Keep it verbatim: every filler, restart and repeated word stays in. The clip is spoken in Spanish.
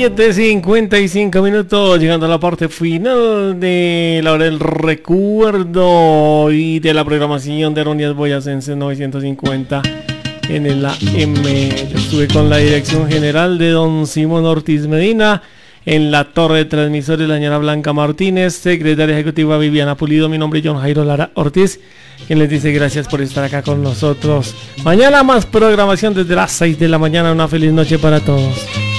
siete cincuenta y cinco minutos, llegando a la parte final de la hora del recuerdo y de la programación de Erróneas Boyacense novecientos cincuenta en el A M. Estuve con la dirección general de don Simón Ortiz Medina, en la torre de transmisores la señora Blanca Martínez, secretaria ejecutiva Viviana Pulido, mi nombre es John Jairo Lara Ortiz, quien les dice gracias por estar acá con nosotros. Mañana más programación desde las seis de la mañana, una feliz noche para todos.